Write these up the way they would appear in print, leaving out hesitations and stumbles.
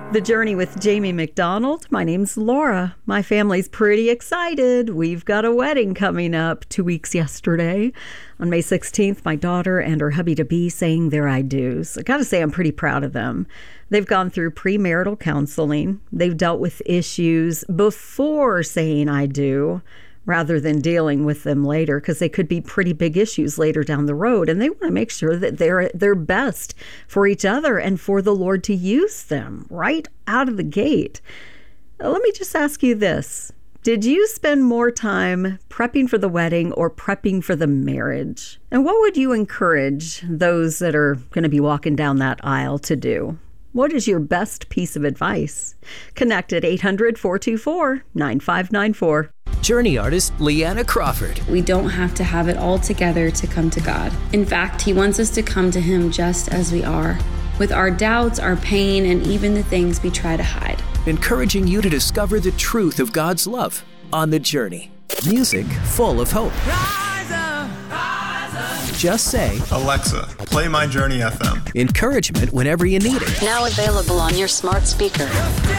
The Journey with Jamie McDonald. My name's Laura. My family's pretty excited. We've got a wedding coming up 2 weeks yesterday. On May 16th, my daughter and her hubby-to-be saying their I do's. I gotta say, I'm pretty proud of them. They've gone through premarital counseling. They've dealt with issues before saying I do, rather than dealing with them later, because they could be pretty big issues later down the road. And they want to make sure that they're their best for each other and for the Lord to use them right out of the gate. Let me just ask you this. Did you spend more time prepping for the wedding or prepping for the marriage? And what would you encourage those that are going to be walking down that aisle to do? What is your best piece of advice? Connect at 800-424-9594. Journey artist Leanna Crawford. We don't have to have it all together to come to God. In fact, He wants us to come to Him just as we are, with our doubts, our pain, and even the things we try to hide. Encouraging you to discover the truth of God's love on the journey. Music full of hope. Rise up, rise up. Just say, Alexa, play My Journey FM. Encouragement whenever you need it. Now available on your smart speaker.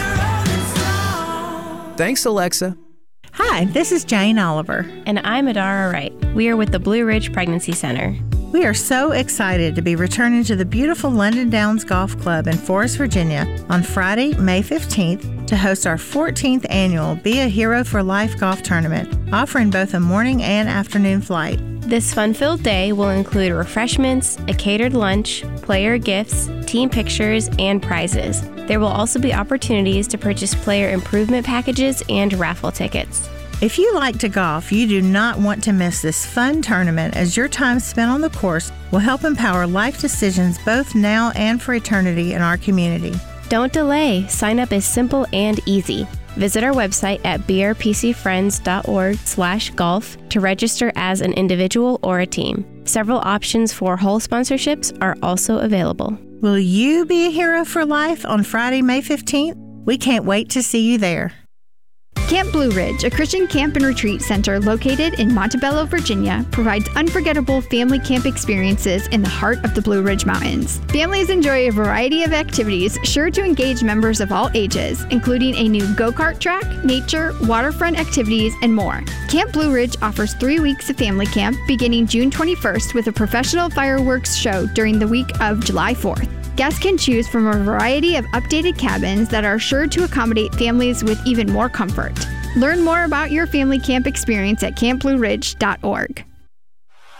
Thanks, Alexa. Hi, this is Jane Oliver. And I'm Adara Wright. We are with the Blue Ridge Pregnancy Center. We are so excited to be returning to the beautiful London Downs Golf Club in Forest, Virginia on Friday, May 15th to host our 14th annual Be a Hero for Life golf tournament, offering both a morning and afternoon flight. This fun-filled day will include refreshments, a catered lunch, player gifts, team pictures, and prizes. There will also be opportunities to purchase player improvement packages and raffle tickets. If you like to golf, you do not want to miss this fun tournament, as your time spent on the course will help empower life decisions both now and for eternity in our community. Don't delay. Sign up is simple and easy. Visit our website at brpcfriends.org/golf to register as an individual or a team. Several options for hole sponsorships are also available. Will you be a hero for life on Friday, May 15th? We can't wait to see you there. Camp Blue Ridge, a Christian camp and retreat center located in Montebello, Virginia, provides unforgettable family camp experiences in the heart of the Blue Ridge Mountains. Families enjoy a variety of activities sure to engage members of all ages, including a new go-kart track, nature, waterfront activities, and more. Camp Blue Ridge offers 3 weeks of family camp beginning June 21st with a professional fireworks show during the week of July 4th. Guests can choose from a variety of updated cabins that are sure to accommodate families with even more comfort. Learn more about your family camp experience at campblueridge.org.